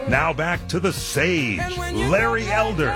Now back to the sage, Larry Elder.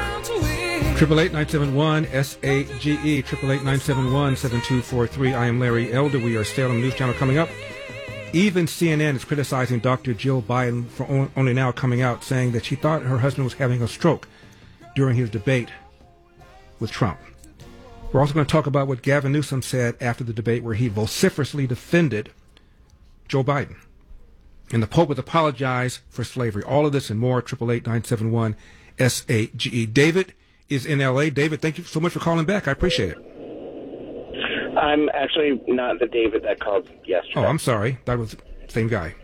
888-971-SAGE, 888-971-7243. I am Larry Elder. We are Salem News Channel coming up. Even CNN is criticizing Dr. Jill Biden for only now coming out saying that she thought her husband was having a stroke during his debate with Trump. We're also going to talk about what Gavin Newsom said after the debate where he vociferously defended Joe Biden. And the Pope would apologize for slavery. All of this and more, 888-971-SAGE. David is in L.A. David, thank you so much for calling back. I appreciate it. I'm actually not the David that called yesterday. Oh, I'm sorry. That was the same guy.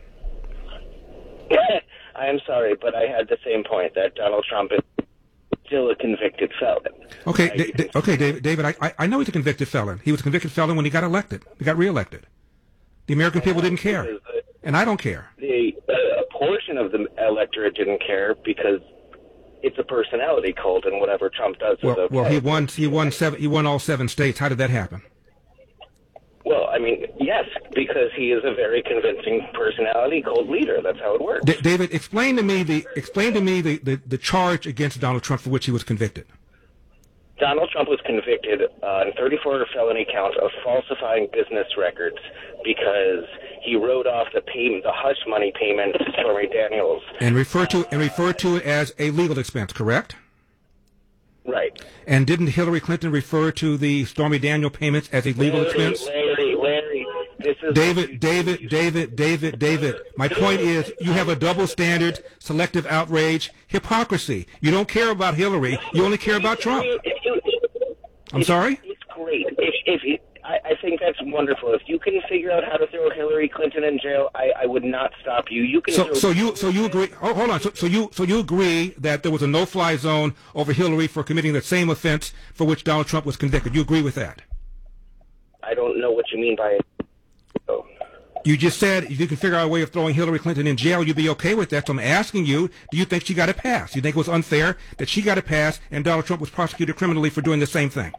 I am sorry, but I had the same point that Donald Trump is still a convicted felon. Okay, okay, David, I know he's a convicted felon. He was a convicted felon when he got elected. He got reelected. The American people didn't care, and I don't care. A portion of the electorate didn't care because it's a personality cult, and whatever Trump does is okay. Well, he won all 7 states. How did that happen? Well, I mean, yes, because he is a very convincing personality cult leader. That's how it works. David, explain to me the charge against Donald Trump for which he was convicted. Donald Trump was convicted on 34 felony counts of falsifying business records because he wrote off the hush money payment to Stormy Daniels and referred to it as a legal expense, correct? Right. And didn't Hillary Clinton refer to the Stormy Daniels payments as a legal expense? Larry, this is David. My point is, you have a double standard, selective outrage, hypocrisy. You don't care about Hillary. You only care about Trump. I'm sorry? It's great. I think that's wonderful. If you can figure out how to throw Hillary Clinton in jail, I would not stop you. You can. So you agree? Oh, hold on. So you agree that there was a no-fly zone over Hillary for committing the same offense for which Donald Trump was convicted. You agree with that? I don't know what you mean by it. Oh. You just said if you can figure out a way of throwing Hillary Clinton in jail, you'd be okay with that. So I'm asking you, do you think she got a pass? Do you think it was unfair that she got a pass and Donald Trump was prosecuted criminally for doing the same thing?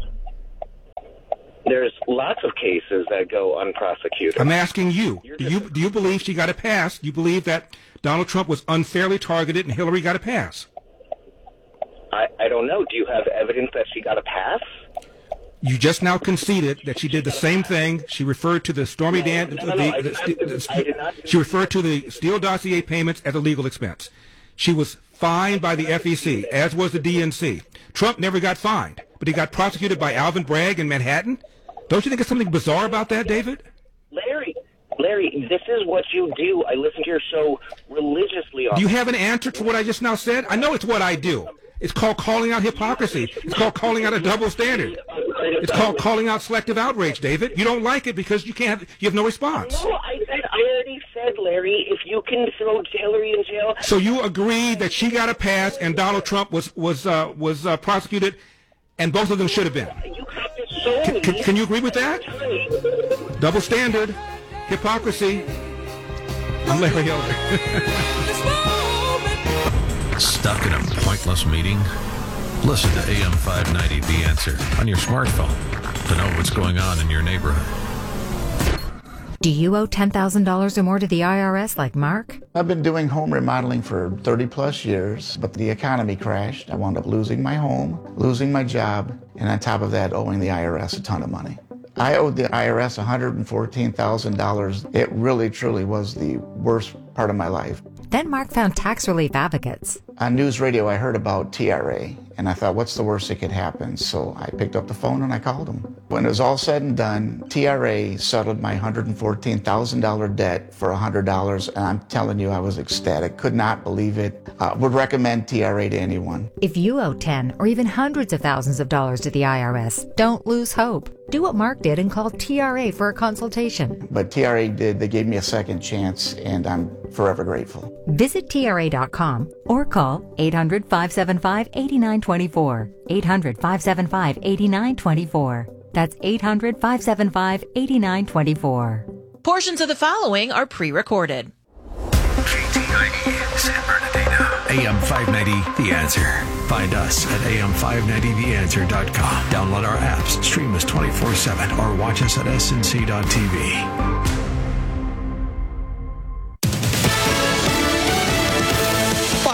There's lots of cases that go unprosecuted. I'm asking you, do you believe she got a pass? Do you believe that Donald Trump was unfairly targeted and Hillary got a pass? I don't know. Do you have evidence that she got a pass? You just now conceded that she did the same thing. She referred to the Stormy Daniels. She referred to the Steele dossier payments as a legal expense. She was fined by the FEC, as was the DNC. Trump never got fined, but he got prosecuted by Alvin Bragg in Manhattan. Don't you think there's something bizarre about that, David? Larry, this is what you do. I listen to your show religiously. Do you have an answer to what I just now said? I know it's what I do. It's called calling out hypocrisy. It's called calling out a double standard. It's called calling out selective outrage, David. You don't like it because you have no response. No, I already said, Larry, if you can throw Hillary in jail. So you agree that she got a pass and Donald Trump was prosecuted, and both of them should have been. Can you agree with that? Double standard, hypocrisy. I'm Larry Elder. Stuck in a pointless meeting? Listen to AM 590 The Answer on your smartphone to know what's going on in your neighborhood. Do you owe $10,000 or more to the IRS like Mark? I've been doing home remodeling for 30 plus years, but the economy crashed. I wound up losing my home, losing my job, and on top of that, owing the IRS a ton of money. I owed the IRS $114,000. It really, truly was the worst part of my life. Then Mark found tax relief advocates. On news radio, I heard about TRA, and I thought, what's the worst that could happen? So I picked up the phone and I called them. When it was all said and done, TRA settled my $114,000 debt for $100, and I'm telling you, I was ecstatic. Could not believe it. Would recommend TRA to anyone. If you owe 10 or even hundreds of thousands of dollars to the IRS, don't lose hope. Do what Mark did and call TRA for a consultation. But TRA did. They gave me a second chance, and I'm forever grateful. Visit TRA.com or call 800-575-8924. 800-575-8924. That's 800-575-8924. Portions of the following are pre-recorded. KTIE, San Bernardino. AM 590, The Answer. Find us at am590theanswer.com. Download our apps, stream us 24/7, or watch us at snc.tv.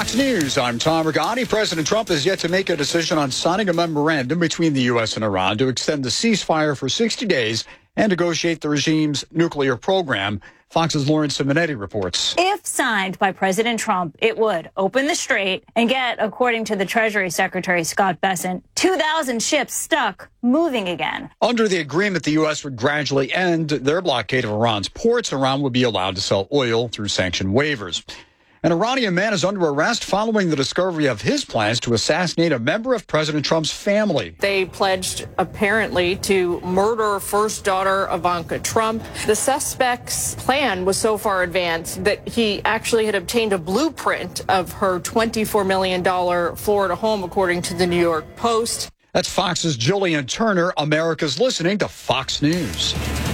Fox News, I'm Tom Rigotti. President Trump has yet to make a decision on signing a memorandum between the U.S. and Iran to extend the ceasefire for 60 days and negotiate the regime's nuclear program. Fox's Lauren Simonetti reports. If signed by President Trump, it would open the strait and get, according to the Treasury Secretary Scott Bessent, 2,000 ships stuck moving again. Under the agreement, the U.S. would gradually end their blockade of Iran's ports. Iran would be allowed to sell oil through sanction waivers. An Iranian man is under arrest following the discovery of his plans to assassinate a member of President Trump's family. They pledged, apparently, to murder first daughter Ivanka Trump. The suspect's plan was so far advanced that he actually had obtained a blueprint of her $24 million Florida home, according to the New York Post. That's Fox's Jillian Turner. America's listening to Fox News.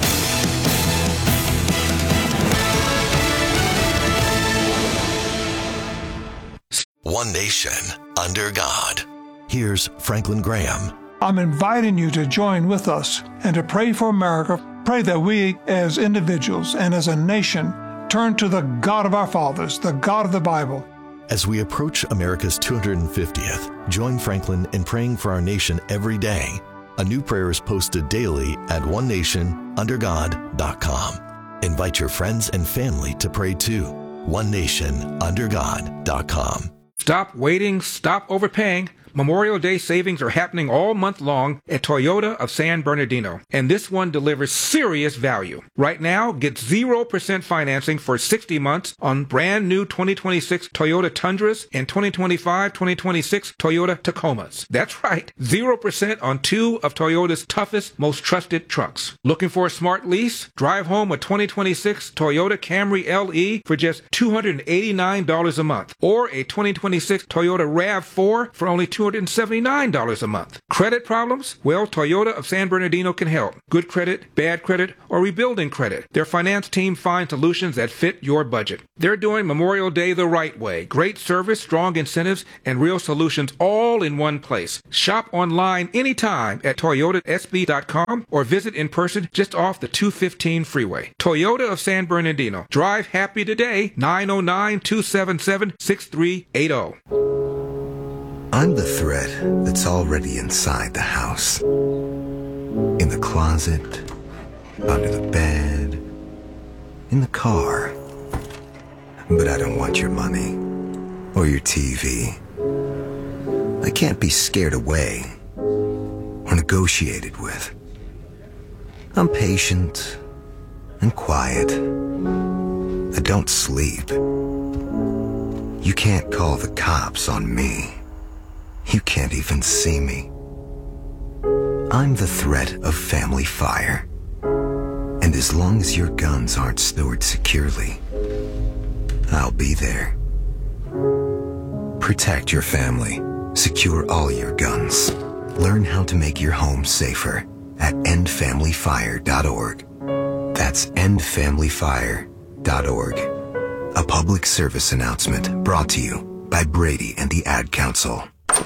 One nation under God. Here's Franklin Graham. I'm inviting you to join with us and to pray for America. Pray that we as individuals and as a nation turn to the God of our fathers, the God of the Bible. As we approach America's 250th, join Franklin in praying for our nation every day. A new prayer is posted daily at onenationundergod.com. Invite your friends and family to pray too. onenationundergod.com. Stop waiting, stop overpaying. Memorial Day savings are happening all month long at Toyota of San Bernardino, and this one delivers serious value. Right now, get 0% financing for 60 months on brand new 2026 Toyota Tundras and 2025-2026 Toyota Tacomas. That's right, 0% on two of Toyota's toughest, most trusted trucks. Looking for a smart lease? Drive home a 2026 Toyota Camry LE for just $289 a month, or a 2026 Toyota RAV4 for only $279 a month. Credit problems? Well, Toyota of San Bernardino can help. Good credit, bad credit, or rebuilding credit. Their finance team finds solutions that fit your budget. They're doing Memorial Day the right way. Great service, strong incentives, and real solutions all in one place. Shop online anytime at toyotasb.com or visit in person just off the 215 freeway. Toyota of San Bernardino. Drive happy today, 909-277-6380. I'm the thread that's already inside the house. In the closet, under the bed, in the car. But I don't want your money or your TV. I can't be scared away or negotiated with. I'm patient and quiet. I don't sleep. You can't call the cops on me. You can't even see me. I'm the threat of family fire. And as long as your guns aren't stored securely, I'll be there. Protect your family. Secure all your guns. Learn how to make your home safer at endfamilyfire.org. That's endfamilyfire.org. A public service announcement brought to you by Brady and the Ad Council.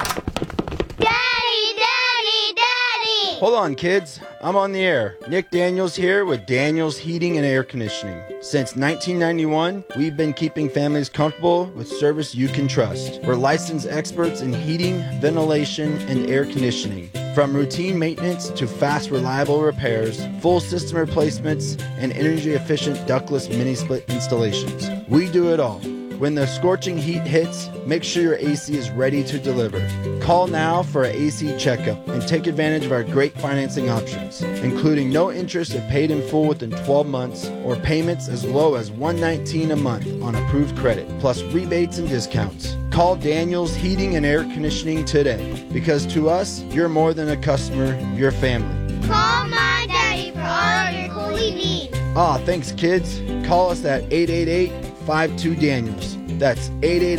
Hold on, kids. I'm on the air. Nick Daniels here with Daniels Heating and Air Conditioning. Since 1991, we've been keeping families comfortable with service you can trust. We're licensed experts in heating, ventilation, and air conditioning. From routine maintenance to fast, reliable repairs, full system replacements, and energy-efficient ductless mini-split installations. We do it all. When the scorching heat hits, make sure your AC is ready to deliver. Call now for an AC checkup and take advantage of our great financing options, including no interest if paid in full within 12 months or payments as low as $119 a month on approved credit, plus rebates and discounts. Call Daniels Heating and Air Conditioning today, because to us, you're more than a customer, you're family. Call my daddy for all your cooling needs. Thanks, kids. Call us at 888-52-DANIELS. That's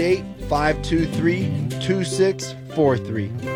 888-523-2643.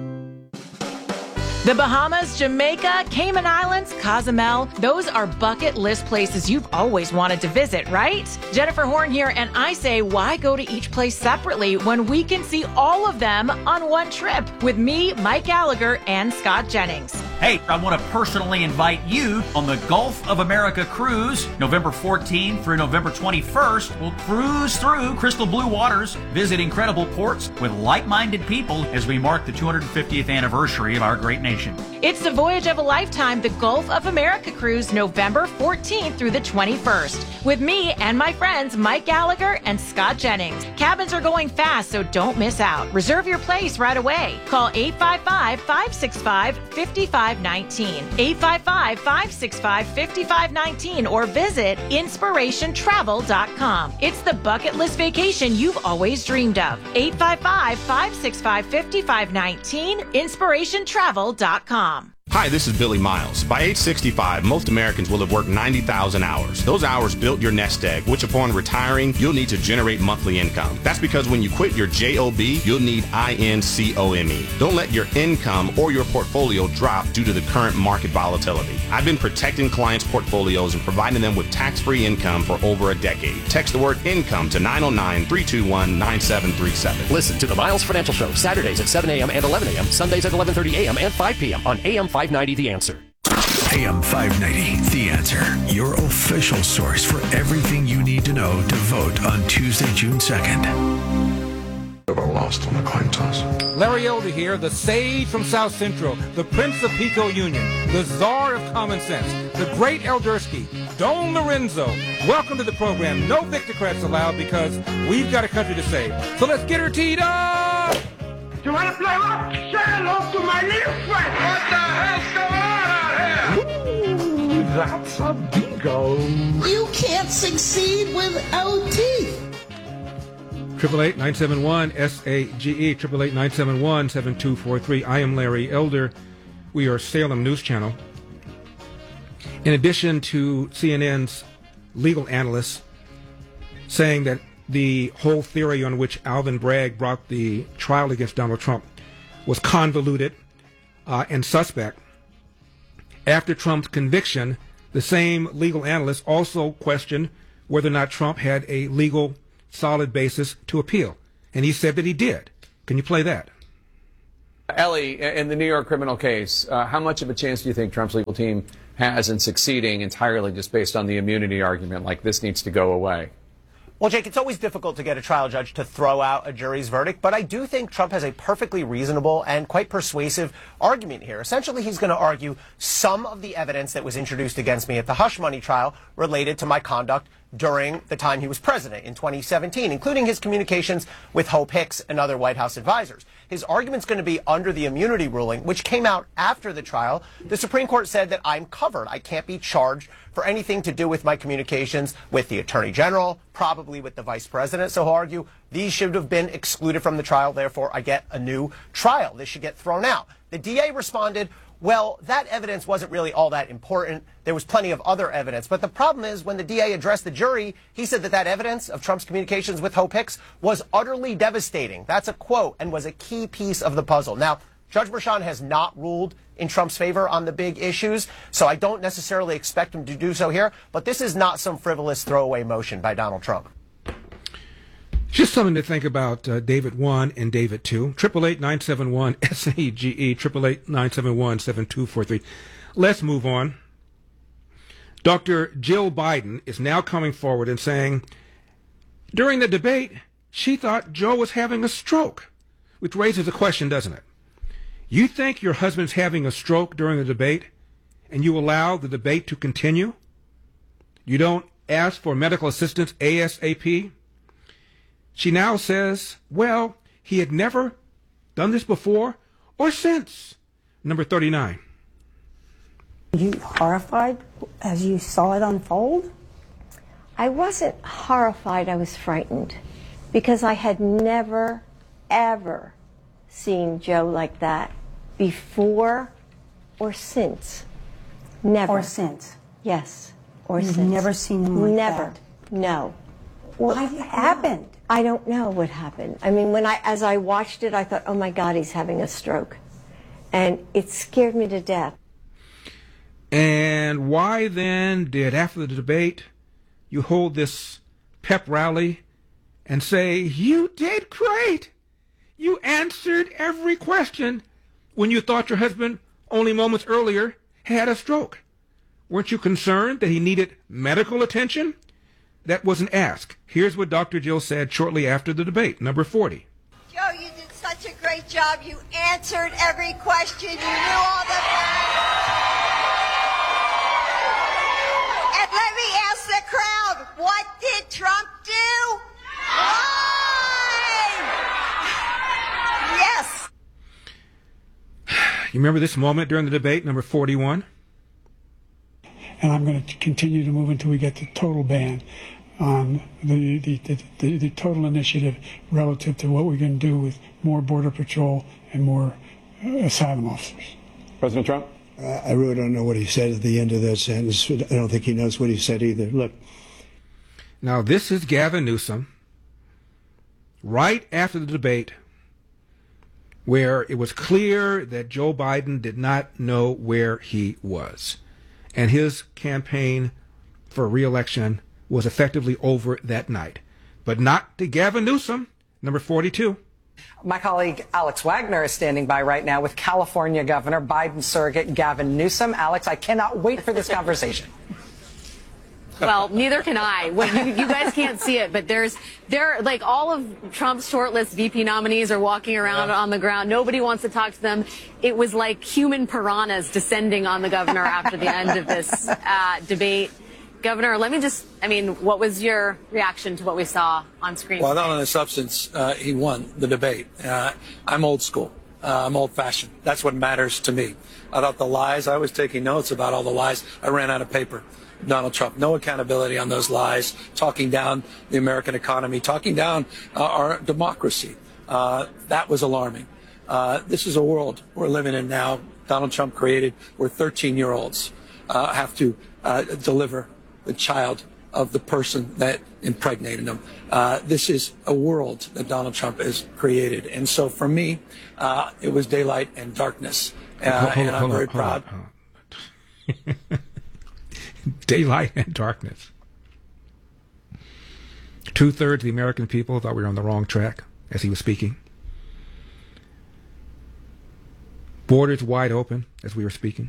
The Bahamas, Jamaica, Cayman Islands, Cozumel, those are bucket list places you've always wanted to visit, right? Jennifer Horn here, and I say, why go to each place separately when we can see all of them on one trip with me, Mike Gallagher, and Scott Jennings? Hey, I want to personally invite you on the Gulf of America cruise, November 14th through November 21st. We'll cruise through crystal blue waters, visit incredible ports with like-minded people as we mark the 250th anniversary of our great nation. It's the voyage of a lifetime, the Gulf of America cruise, November 14th through the 21st. With me and my friends Mike Gallagher and Scott Jennings. Cabins are going fast, so don't miss out. Reserve your place right away. Call 855-565-5519. 855-565-5519 or visit inspirationtravel.com. It's the bucket list vacation you've always dreamed of. 855-565-5519, inspirationtravel.com. Hi, this is Billy Miles. By age 65, most Americans will have worked 90,000 hours. Those hours built your nest egg, which upon retiring, you'll need to generate monthly income. That's because when you quit your JOB, you'll need INCOME. Don't let your income or your portfolio drop due to the current market volatility. I've been protecting clients' portfolios and providing them with tax-free income for over a decade. Text the word income to 909-321-9737. Listen to the Miles Financial Show, Saturdays at 7 a.m. and 11 a.m., Sundays at 11:30 a.m. and 5 p.m. on AM 590 The Answer. AM 590 The Answer, your official source for everything you need to know to vote on Tuesday, June 2nd. Ever lost on a coin toss? Larry Elder here, the sage from South Central, the Prince of Pico Union, the czar of common sense, the great Eldersky, Don Lorenzo. Welcome to the program. No Victocrats allowed because we've got a country to save. So let's get her teed up! You want to play rock? Say hello to my little friend. What the hell's going on out here? Ooh, that's a bingo. You can't succeed without teeth. 888-971-SAGE, 888-971-7243. I am Larry Elder. We are Salem News Channel. In addition to CNN's legal analysts saying that the whole theory on which Alvin Bragg brought the trial against Donald Trump was convoluted and suspect. After Trump's conviction, the same legal analysts also questioned whether or not Trump had a legal, solid basis to appeal. And he said that he did. Can you play that? Ellie, in the New York criminal case, how much of a chance do you think Trump's legal team has in succeeding entirely just based on the immunity argument, like this needs to go away? Well, Jake, it's always difficult to get a trial judge to throw out a jury's verdict, but I do think Trump has a perfectly reasonable and quite persuasive argument here. Essentially, he's going to argue some of the evidence that was introduced against me at the hush money trial related to my conduct during the time he was president in 2017, including his communications with Hope Hicks and other White House advisors. His argument's going to be under the immunity ruling, which came out after the trial. The Supreme Court said that I'm covered. I can't be charged for anything to do with my communications with the Attorney General, probably with the Vice President. So he'll argue these should have been excluded from the trial. Therefore, I get a new trial. This should get thrown out. The DA responded, well, that evidence wasn't really all that important. There was plenty of other evidence. But the problem is when the DA addressed the jury, he said that that evidence of Trump's communications with Hope Hicks was utterly devastating. That's a quote and was a key piece of the puzzle. Now, Judge Merchan has not ruled in Trump's favor on the big issues, so I don't necessarily expect him to do so here. But this is not some frivolous throwaway motion by Donald Trump. Just something to think about, David 1 and David 2. 888-971-SAGE, 888-971-7243. Let's move on. Dr. Jill Biden is now coming forward and saying, during the debate, she thought Joe was having a stroke, which raises a question, doesn't it? You think your husband's having a stroke during the debate, and you allow the debate to continue? You don't ask for medical assistance ASAP? She now says, well, he had never done this before or since. Number 39. Were you horrified as you saw it unfold? I wasn't horrified. I was frightened because I had never, ever seen Joe like that before or since. Never. Or since? Yes. Or You've since. never seen him like never. that? No. What happened? I don't know what happened. I mean, as I watched it, I thought, oh my God, he's having a stroke. And it scared me to death. And why then did, after the debate, you hold this pep rally and say, you did great. You answered every question when you thought your husband only moments earlier, had a stroke. Weren't you concerned that he needed medical attention? That wasn't asked. Here's what Dr. Jill said shortly after the debate, number 40. Joe, you did such a great job. You answered every question. You knew all the facts. And let me ask the crowd, what did Trump do? Lie! Yes. You remember this moment during the debate, number 41? And I'm going to continue to move until we get the total ban on the total initiative relative to what we're going to do with more Border Patrol and more asylum officers. President Trump? I really don't know what he said at the end of that sentence. I don't think he knows what he said either. Look. Now, this is Gavin Newsom, right after the debate, where it was clear that Joe Biden did not know where he was. And his campaign for re-election was effectively over that night. But not to Gavin Newsom, number 42. My colleague Alex Wagner is standing by right now with California Governor Biden surrogate Gavin Newsom. Alex, I cannot wait for this conversation. Well, neither can I. Well, you guys can't see it, but there like all of Trump's shortlist VP nominees are walking around on the ground. Nobody wants to talk to them. It was like human piranhas descending on the governor after the end of this debate. Governor, what was your reaction to what we saw on screen? Well, not on the substance. He won the debate. I'm old school. I'm old-fashioned. That's what matters to me. I thought the lies, I was taking notes about all the lies. I ran out of paper. Donald Trump, no accountability on those lies, talking down the American economy, talking down our democracy. That was alarming. This is a world we're living in now. Donald Trump created where 13-year-olds have to deliver the child of the person that impregnated them. This is a world that Donald Trump has created. And so for me, it was daylight and darkness. And I'm very proud. Daylight and darkness. 2/3 of the American people thought we were on the wrong track as he was speaking. Borders wide open as we were speaking.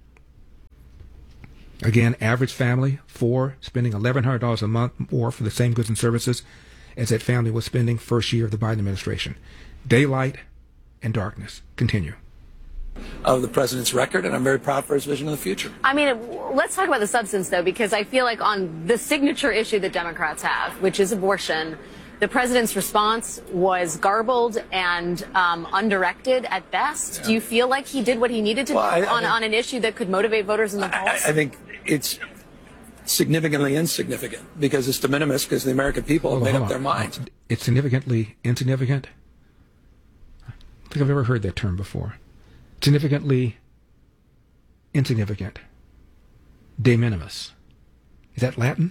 Again, average family, 4, spending $1,100 a month more for the same goods and services as that family was spending first year of the Biden administration. Daylight and darkness. Continue. Of the president's record, and I'm very proud for his vision of the future. Let's talk about the substance, though, because I feel like on the signature issue that Democrats have, which is abortion, the president's response was garbled and undirected at best. Yeah. Do you feel like he did what he needed to do on an issue that could motivate voters in the polls? I think it's significantly insignificant because it's de minimis because the American people have made up their minds. It's significantly insignificant? I don't think I've ever heard that term before. Significantly insignificant. De minimis. Is that Latin?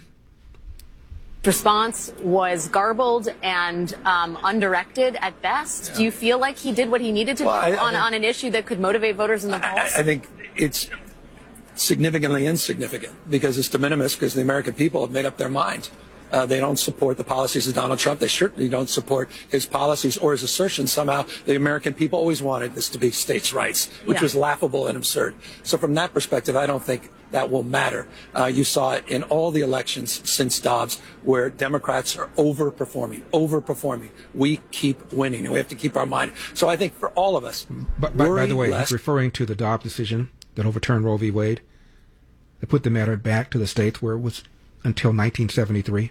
Response was garbled and undirected at best. Yeah. Do you feel like he did what he needed to do on an issue that could motivate voters in the polls? I think it's significantly insignificant because it's de minimis because the American people have made up their mind. They don't support the policies of Donald Trump. They certainly don't support his policies or his assertion somehow the American people always wanted this to be states' rights, which was laughable and absurd. So from that perspective, I don't think that will matter. You saw it in all the elections since Dobbs where Democrats are overperforming. We keep winning, and we have to keep our mind. So I think for all of us, by the way, he's referring to the Dobbs decision that overturned Roe v. Wade, that put the matter back to the states where it was until 1973.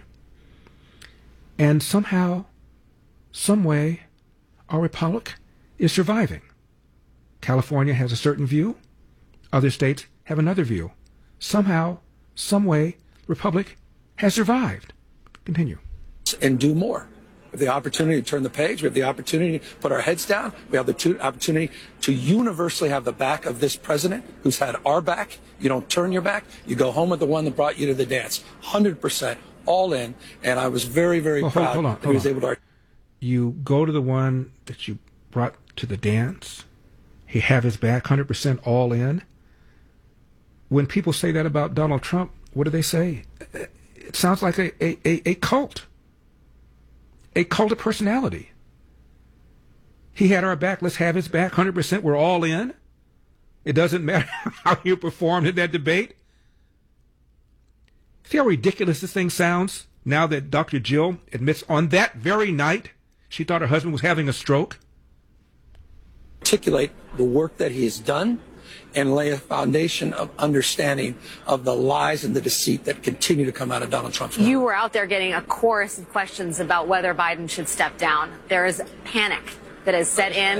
And somehow, some way, our republic is surviving. California has a certain view. Other states have another view. Somehow, some way, republic has survived. Continue. And do more. We have the opportunity to turn the page. We have the opportunity to put our heads down. We have the opportunity to universally have the back of this president who's had our back. You don't turn your back. You go home with the one that brought you to the dance. 100%. All in, and I was very, very proud that he was able to. You go to the one that you brought to the dance. He have his back, 100% all in. When people say that about Donald Trump, what do they say? It sounds like a cult. A cult of personality. He had our back. Let's have his back, 100%. We're all in. It doesn't matter how you performed in that debate. See how ridiculous this thing sounds now that Dr. Jill admits on that very night she thought her husband was having a stroke? Articulate the work that he has done and lay a foundation of understanding of the lies and the deceit that continue to come out of Donald Trump's mouth. You were out there getting a chorus of questions about whether Biden should step down. There is panic that has set in.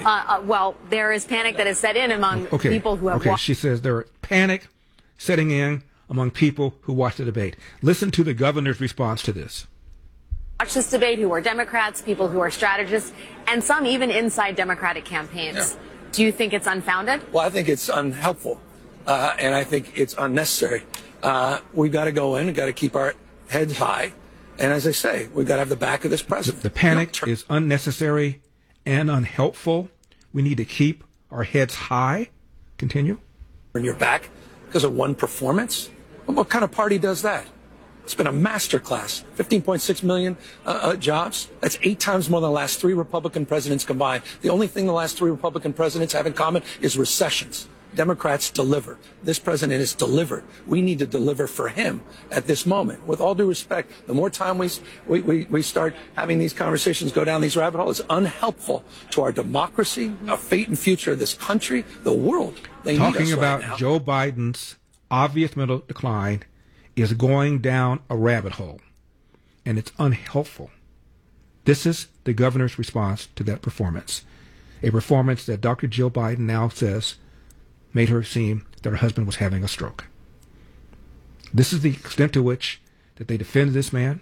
There is panic that has set in among people who have watched. She says there is panic setting in among people who watched the debate. Listen to the governor's response to this. Watch this debate, who are Democrats, people who are strategists, and some even inside Democratic campaigns. Yeah. Do you think it's unfounded? Well, I think it's unhelpful, and I think it's unnecessary. We've got to go in and got to keep our heads high. And as I say, we've got to have the back of this president. The panic is unnecessary and unhelpful. We need to keep our heads high. Continue. Turn your back because of one performance? What kind of party does that? It's been a masterclass. 15.6 million jobs. That's 8 times more than the last 3 Republican presidents combined. The only thing the last 3 Republican presidents have in common is recessions. Democrats deliver. This president has delivered. We need to deliver for him at this moment. With all due respect, the more time we start having these conversations, go down these rabbit holes, it's unhelpful to our democracy, our fate and future of this country, the world. They Talking need us about right now. Joe Biden's obvious mental decline is going down a rabbit hole, and it's unhelpful. This is the governor's response to that performance, a performance that Dr. Jill Biden now says made her seem that her husband was having a stroke. This is the extent to which that they defended this man.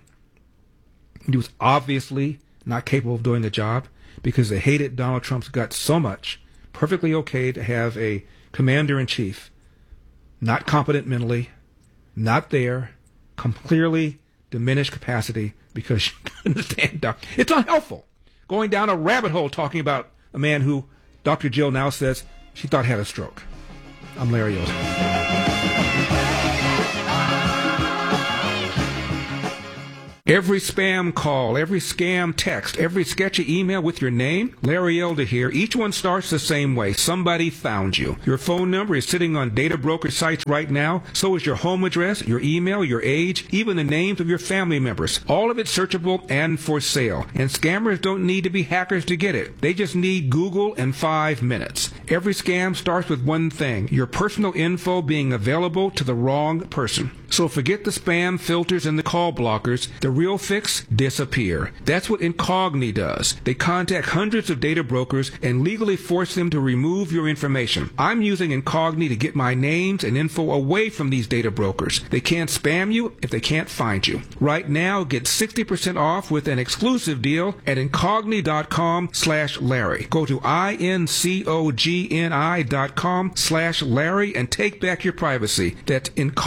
He was obviously not capable of doing the job because they hated Donald Trump's guts so much. Perfectly okay to have a commander-in-chief not competent mentally, not there, clearly diminished capacity because she couldn't stand up. It's unhelpful. Going down a rabbit hole talking about a man who Dr. Jill now says she thought had a stroke. I'm Larry Elder. Every spam call, every scam text, every sketchy email with your name, Larry Elder here, each one starts the same way. Somebody found you. Your phone number is sitting on data broker sites right now. So is your home address, your email, your age, even the names of your family members. All of it searchable and for sale. And scammers don't need to be hackers to get it. They just need Google and 5 minutes. Every scam starts with one thing, your personal info being available to the wrong person. So forget the spam filters and the call blockers. The real fix? Disappear. That's what Incogni does. They contact hundreds of data brokers and legally force them to remove your information. I'm using Incogni to get my names and info away from these data brokers. They can't spam you if they can't find you. Right now, get 60% off with an exclusive deal at Incogni.com/Larry. Go to INCOGNI.com/Larry and take back your privacy. That's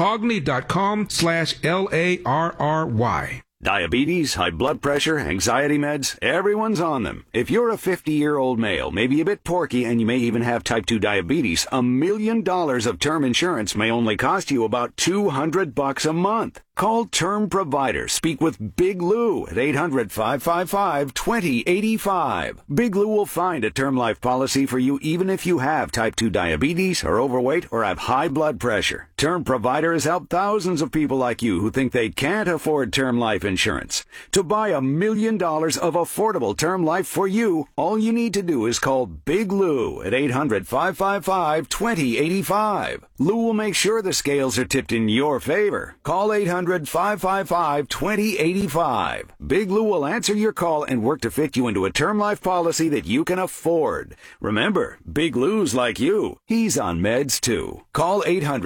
Incogni.com/LARRY. Diabetes, high blood pressure, anxiety meds, everyone's on them. If you're a 50-year-old male, maybe a bit porky, and you may even have type 2 diabetes, $1 million of term insurance may only cost you about $200 a month. Call Term Provider. Speak with Big Lou at 800-555-2085. Big Lou will find a term life policy for you even if you have type 2 diabetes, are overweight, or have high blood pressure. Term Provider has helped thousands of people like you who think they can't afford term life insurance. To buy $1 million of affordable term life for you, all you need to do is call Big Lou at 800-555-2085. Lou will make sure the scales are tipped in your favor. Call 800-555-2085. Big Lou will answer your call and work to fit you into a term life policy that you can afford. Remember, Big Lou's like you. He's on meds too. Call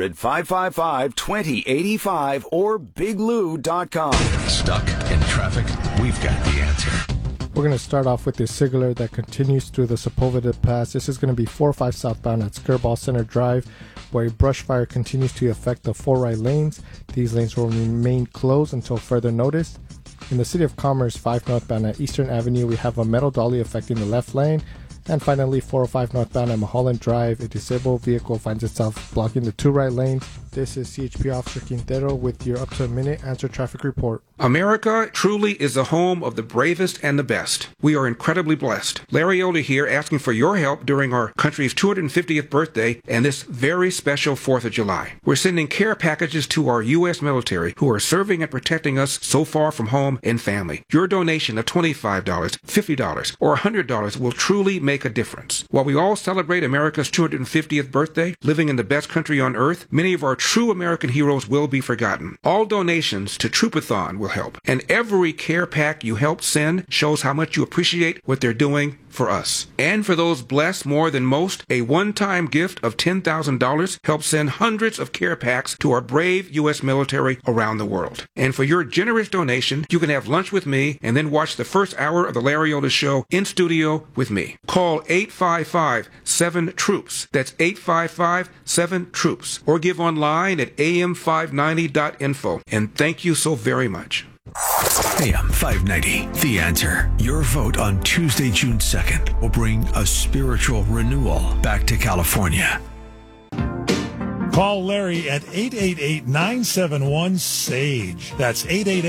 800-555-2085 or biglou.com. Stuck in traffic? We've got the answer. We're going to start off with the SIGLR that continues through the Sepulveda Pass. This is going to be 405 southbound at Skirball Center Drive, where a brush fire continues to affect the 4 right lanes. These lanes will remain closed until further notice. In the City of Commerce, 5 northbound at Eastern Avenue, we have a metal dolly affecting the left lane. And finally, 405 northbound at Mulholland Drive, a disabled vehicle finds itself blocking the 2 right lanes. This is CHP Officer Quintero with your up-to-a-minute answer traffic report. America truly is the home of the bravest and the best. We are incredibly blessed. Larry Elder here asking for your help during our country's 250th birthday and this very special 4th of July. We're sending care packages to our U.S. military who are serving and protecting us so far from home and family. Your donation of $25, $50, or $100 will truly make a difference. While we all celebrate America's 250th birthday, living in the best country on earth, many of our true American heroes will be forgotten. All donations to Troopathon will help, and every care pack you help send shows how much you appreciate what they're doing for us. And for those blessed more than most, a one-time gift of $10,000 helps send hundreds of care packs to our brave U.S. military around the world. And for your generous donation, you can have lunch with me and then watch the first hour of the Larry Elder Show in studio with me. Call 855-7-TROOPS. That's 855-7-TROOPS. Or give online at am590.info. And thank you so very much. AM 590, The Answer. Your vote on Tuesday, June 2nd will bring a spiritual renewal back to California. Call Larry at 888-971-SAGE. That's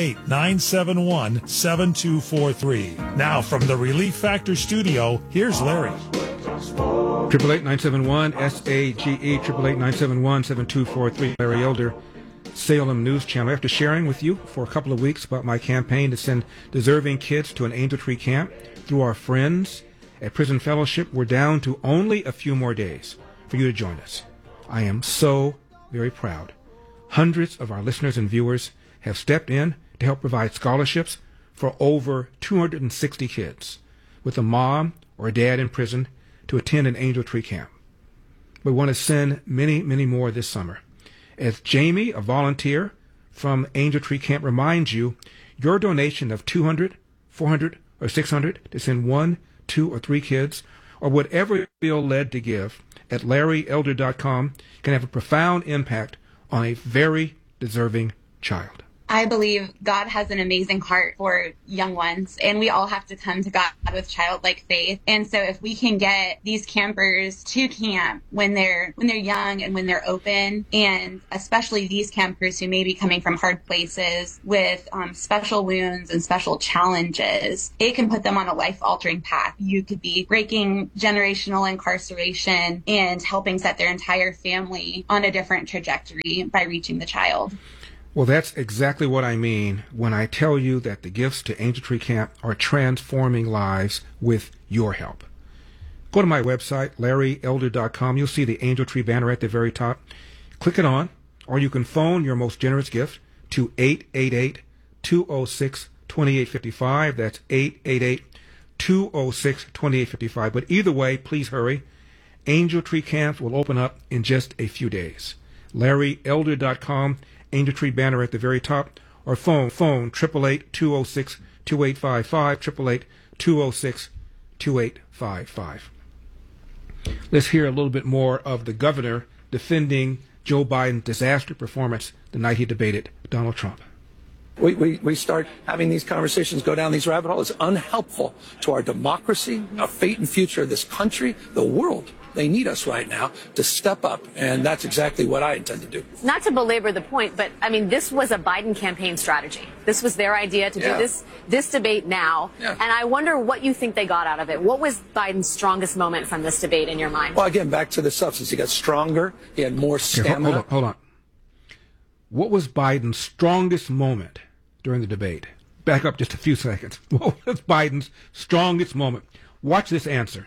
888-971-7243. Now from the Relief Factor studio, here's Larry. 888-971-SAGE, 888-971-7243. Larry Elder, Salem News Channel. After sharing with you for a couple of weeks about my campaign to send deserving kids to an Angel Tree camp through our friends at Prison Fellowship, we're down to only a few more days for you to join us. I am so very proud. Hundreds of our listeners and viewers have stepped in to help provide scholarships for over 260 kids with a mom or a dad in prison to attend an Angel Tree camp. We want to send many, many more this summer. As Jamie, a volunteer from Angel Tree Camp, reminds you, your donation of $200, $400, or $600 to send 1, 2, or 3 kids, or whatever you feel led to give, at LarryElder.com can have a profound impact on a very deserving child. I believe God has an amazing heart for young ones, and we all have to come to God with childlike faith. And so if we can get these campers to camp when they're young and when they're open, and especially these campers who may be coming from hard places with special wounds and special challenges, it can put them on a life-altering path. You could be breaking generational incarceration and helping set their entire family on a different trajectory by reaching the child. Well, that's exactly what I mean when I tell you that the gifts to Angel Tree Camp are transforming lives with your help. Go to my website, LarryElder.com. You'll see the Angel Tree banner at the very top. Click it on, or you can phone your most generous gift to 888-206-2855. That's 888-206-2855. But either way, please hurry. Angel Tree Camps will open up in just a few days. LarryElder.com. Angel Tree banner at the very top, or phone 888-206-2855, 888-206-2855. Let's hear a little bit more of the governor defending Joe Biden's disaster performance the night he debated Donald Trump. We start having these conversations, go down these rabbit holes. It's unhelpful to our democracy, our fate and future of this country, the world. They need us right now to step up, and that's exactly what I intend to do. Not to belabor the point, but I mean, this was a Biden campaign strategy. This was their idea to do this debate now, and I wonder what you think they got out of it. What was Biden's strongest moment from this debate in your mind? Well, again, back to the substance. He got stronger. He had more stamina. Here, hold on. What was Biden's strongest moment during the debate? Back up just a few seconds. What was Biden's strongest moment? Watch this answer.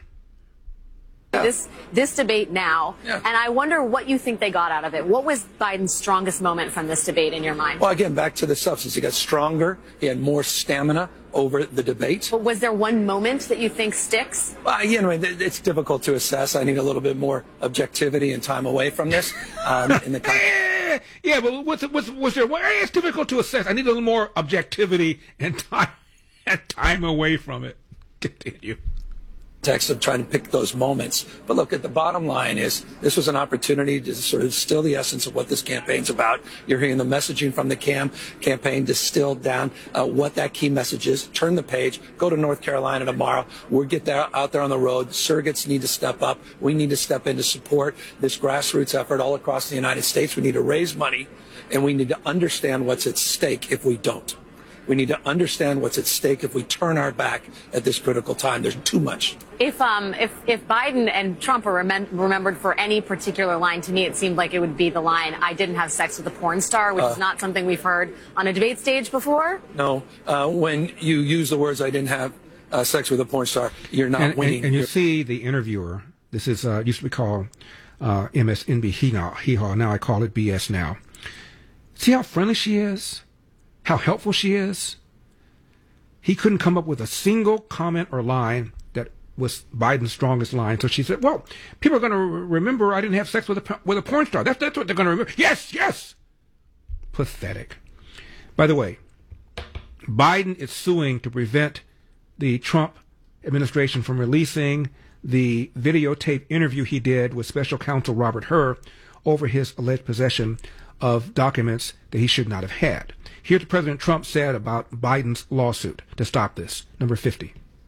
This debate now, and I wonder what you think they got out of it. What was Biden's strongest moment from this debate in your mind? Well, again, back to the substance. He got stronger. He had more stamina over the debate. But was there one moment that you think sticks? It's difficult to assess. I need a little bit more objectivity and time away from this. In the yeah, but was there? It's difficult to assess. I need a little more objectivity and time away from it. Continue. Text of trying to pick those moments. But look, at the bottom line is this was an opportunity to sort of distill the essence of what this campaign's about. You're hearing the messaging from the campaign distilled down what that key message is. Turn the page. Go to North Carolina tomorrow. We'll get out there on the road. Surrogates need to step up. We need to step in to support this grassroots effort all across the United States. We need to raise money, and we need to understand what's at stake if we don't. We need to understand what's at stake if we turn our back at this critical time. There's too much. If Biden and Trump are remembered for any particular line, to me it seemed like it would be the line, "I didn't have sex with a porn star," which is not something we've heard on a debate stage before. No, when you use the words "I didn't have sex with a porn star," you're not winning. And you see the interviewer. This is used to be called MSNB hee-haw. Now I call it BS now. See how friendly she is? How helpful she is? He couldn't come up with a single comment or line that was Biden's strongest line. So she said, well, people are going to remember I didn't have sex with a porn star. That's what they're going to remember. Yes. Pathetic. By the way, Biden is suing to prevent the Trump administration from releasing the videotape interview he did with special counsel Robert Hur over his alleged possession of documents that he should not have had. Here's what President Trump said about Biden's lawsuit to stop this. Number 50.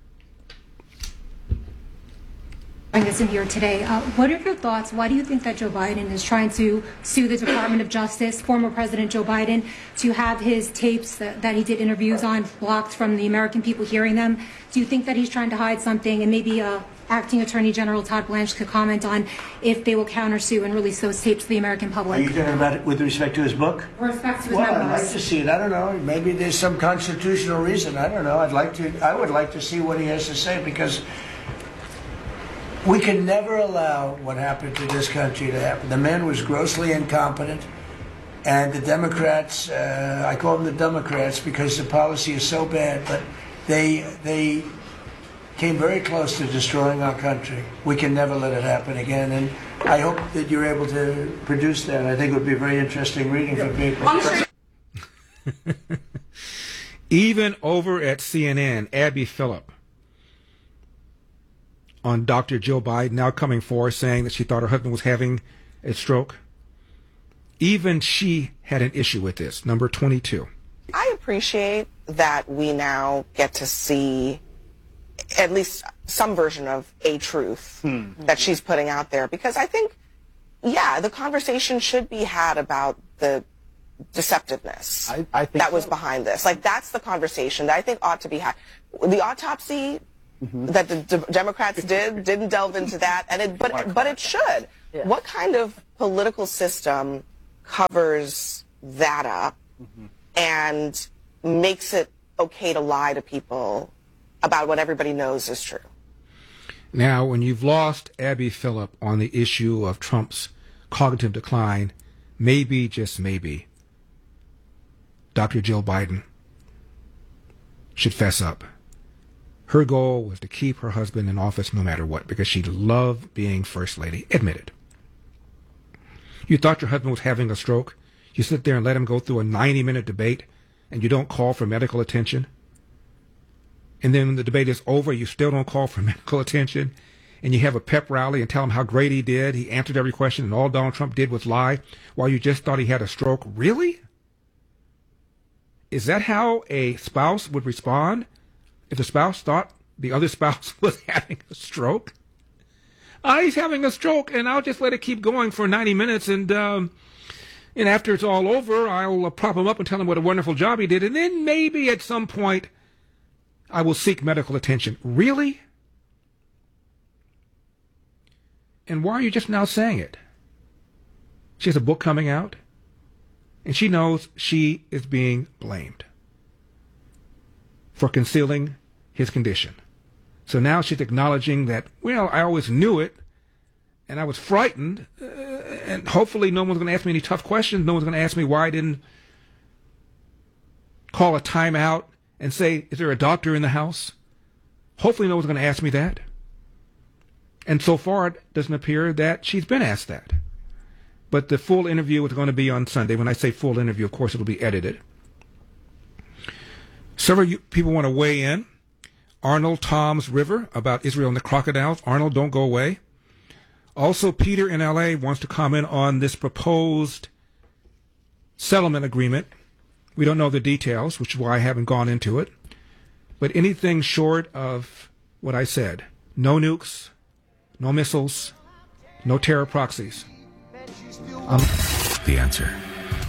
Bring us in here today. What are your thoughts? Why do you think that Joe Biden is trying to sue the Department of Justice, former President Joe Biden, to have his tapes that he did interviews on blocked from the American people hearing them? Do you think that he's trying to hide something? And maybe Acting Attorney General Todd Blanche could comment on if they will countersue and release those tapes to the American public. Are you talking about it with respect to his book? With respect to his memoirs. memoirs. I'd like to see it. I don't know. Maybe there's some constitutional reason. I don't know. I would like to see what he has to say, because we can never allow what happened to this country to happen. The man was grossly incompetent, and the Democrats, I call them the Democrats because the policy is so bad, but they came very close to destroying our country. We can never let it happen again, and I hope that you're able to produce that. I think it would be a very interesting reading for people. Even over at CNN, Abby Phillip on Dr. Joe Biden now coming forward saying that she thought her husband was having a stroke. Even she had an issue with this. Number 22. I appreciate that we now get to see at least some version of a truth that she's putting out there, because I think, the conversation should be had about the deceptiveness I think that was behind this. Like, that's the conversation that I think ought to be had. The autopsy that the Democrats didn't delve into that, and but it should. Yeah. What kind of political system covers that up and makes it okay to lie to people about what everybody knows is true? Now, when you've lost Abby Phillip on the issue of Trump's cognitive decline, maybe, just maybe, Dr. Jill Biden should fess up. Her goal was to keep her husband in office no matter what, because she loved being First Lady. Admit it. You thought your husband was having a stroke. You sit there and let him go through a 90-minute debate, and you don't call for medical attention. And then when the debate is over, you still don't call for medical attention, and you have a pep rally and tell him how great he did. He answered every question, and all Donald Trump did was lie while you just thought he had a stroke. Really? Is that how a spouse would respond if the spouse thought the other spouse was having a stroke? He's having a stroke, and I'll just let it keep going for 90 minutes, and after it's all over, I'll prop him up and tell him what a wonderful job he did, and then maybe at some point I will seek medical attention. Really? And why are you just now saying it? She has a book coming out, and she knows she is being blamed for concealing his condition. So now she's acknowledging that, well, I always knew it, and I was frightened, and hopefully no one's going to ask me any tough questions. No one's going to ask me why I didn't call a timeout and say, is there a doctor in the house? Hopefully no one's going to ask me that. And so far, it doesn't appear that she's been asked that. But the full interview is going to be on Sunday. When I say full interview, of course, it'll be edited. Several people want to weigh in. Arnold Tom's River about Israel and the crocodiles. Arnold, don't go away. Also, Peter in L.A. wants to comment on this proposed settlement agreement. We don't know the details, which is why I haven't gone into it. But anything short of what I said, no nukes, no missiles, no terror proxies. The Answer.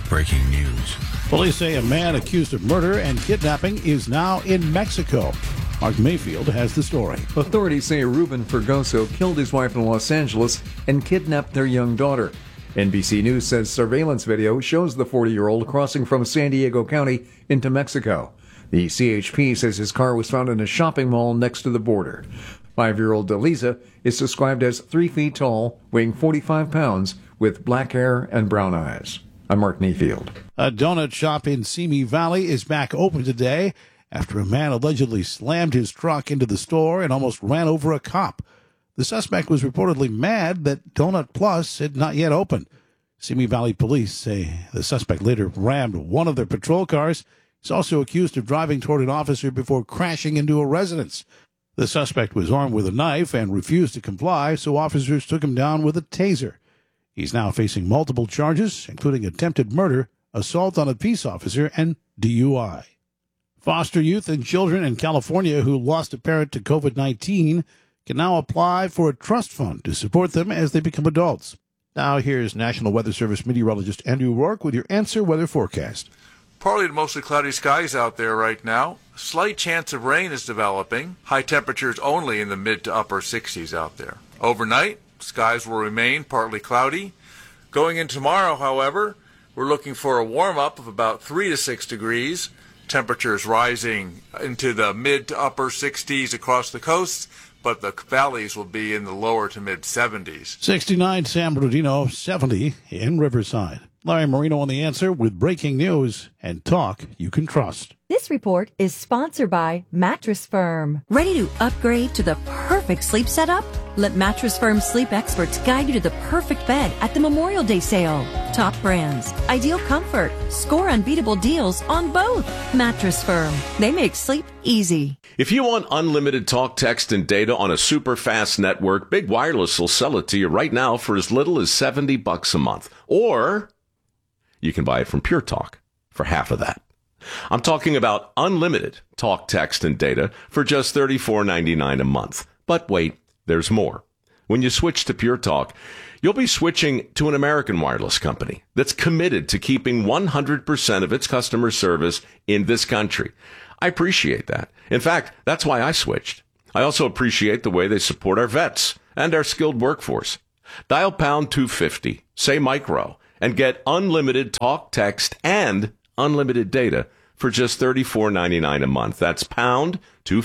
breaking news. Police say a man accused of murder and kidnapping is now in Mexico. Mark Mayfield has the story. Authorities say Ruben Fergoso killed his wife in Los Angeles and kidnapped their young daughter. NBC News says surveillance video shows the 40-year-old crossing from San Diego County into Mexico. The CHP says his car was found in a shopping mall next to the border. 5-year-old Delisa is described as 3 feet tall, weighing 45 pounds, with black hair and brown eyes. I'm Mark Mayfield. A donut shop in Simi Valley is back open today after a man allegedly slammed his truck into the store and almost ran over a cop. The suspect was reportedly mad that Donut Plus had not yet opened. Simi Valley police say the suspect later rammed one of their patrol cars. He's also accused of driving toward an officer before crashing into a residence. The suspect was armed with a knife and refused to comply, so officers took him down with a taser. He's now facing multiple charges, including attempted murder, assault on a peace officer, and DUI. Foster youth and children in California who lost a parent to COVID-19 can now apply for a trust fund to support them as they become adults. Now here's National Weather Service meteorologist Andrew Rourke with your Answer Weather forecast. Partly to mostly cloudy skies out there right now. Slight chance of rain is developing. High temperatures only in the mid to upper 60s out there. Overnight, skies will remain partly cloudy. Going in tomorrow, however, we're looking for a warm-up of about 3 to 6 degrees. Temperatures rising into the mid to upper 60s across the coast, but the valleys will be in the lower to mid 70s. 69 San Bernardino, 70 in Riverside. Larry Marino on The Answer with breaking news and talk you can trust. This report is sponsored by Mattress Firm. Ready to upgrade to the perfect sleep setup? Let Mattress Firm sleep experts guide you to the perfect bed at the Memorial Day sale. Top brands, ideal comfort, score unbeatable deals on both. Mattress Firm. They make sleep easy. If you want unlimited talk, text, and data on a super fast network, Big Wireless will sell it to you right now for as little as $70 a month. Or you can buy it from Pure Talk for half of that. I'm talking about unlimited talk, text, and data for just $34.99 a month. But wait, there's more. When you switch to Pure Talk, you'll be switching to an American wireless company that's committed to keeping 100% of its customer service in this country. I appreciate that. In fact, that's why I switched. I also appreciate the way they support our vets and our skilled workforce. Dial pound 250, say micro, and get unlimited talk, text, and unlimited data for just $34.99 a month. That's pound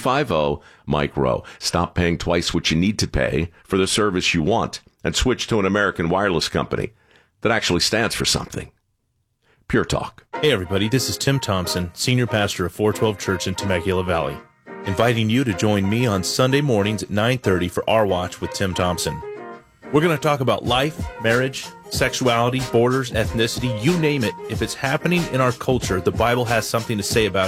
250 micro. Stop paying twice what you need to pay for the service you want and switch to an American wireless company that actually stands for something. Pure Talk. Hey everybody, this is Tim Thompson, Senior Pastor of 412 Church in Temecula Valley, inviting you to join me on Sunday mornings at 9:30 for Our Watch with Tim Thompson. We're going to talk about life, marriage, sexuality, borders, ethnicity, you name it. If it's happening in our culture, the Bible has something to say about it.